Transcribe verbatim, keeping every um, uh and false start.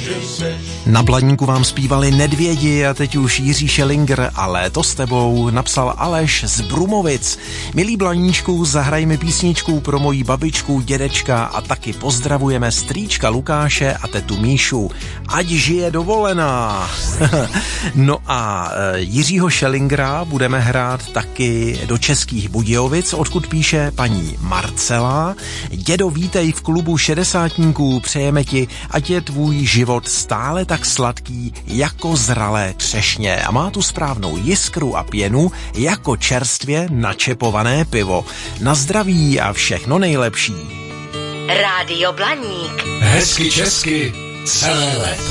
Na Blaníku vám zpívali Nedvědi a teď už Jiří Šelinger a Léto s tebou napsal Aleš z Brumovic. Milí Blaníčku, zahraj mi písničku pro moji babičku, dědečka a taky pozdravujeme strýčka Lukáše a tetu Míšu. Ať žije dovolená. No a Jiřího Šelingera budeme hrát taky do Českých Budějovic, odkud píše paní Marcela. Dědo, vítej v klubu šedesátníků, přejeme ti, ať je tvůj život stále tak sladký jako zralé třešně a má tu správnou jiskru a pěnu jako čerstvě načepované pivo. Na zdraví a všechno nejlepší. Rádio Blaník. Hezky česky celé léto.